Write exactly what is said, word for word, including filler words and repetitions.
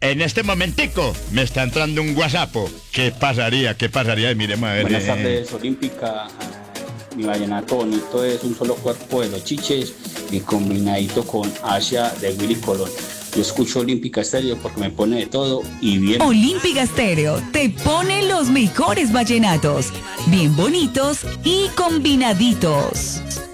En este momentico me está entrando un WhatsApp. ¿Qué pasaría? ¿Qué pasaría? Miremos a ver. Buenas eh. tardes, Olímpica. Mi vallenato bonito es Un Solo Cuerpo de los Chiches y combinadito con Asia de Willy Colón. Yo escucho Olímpica Estéreo porque me pone de todo y bien. Olímpica Estéreo te pone los mejores vallenatos, bien bonitos y combinaditos.